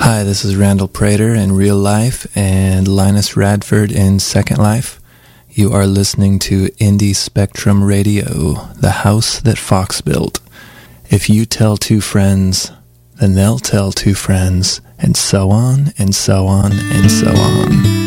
Hi, this is Randall Prater in Real Life and Linus Radford in Second Life. You are listening to Indie Spectrum Radio, the house that Fox built. If you tell two friends, then they'll tell two friends, and so on, and so on, and so on.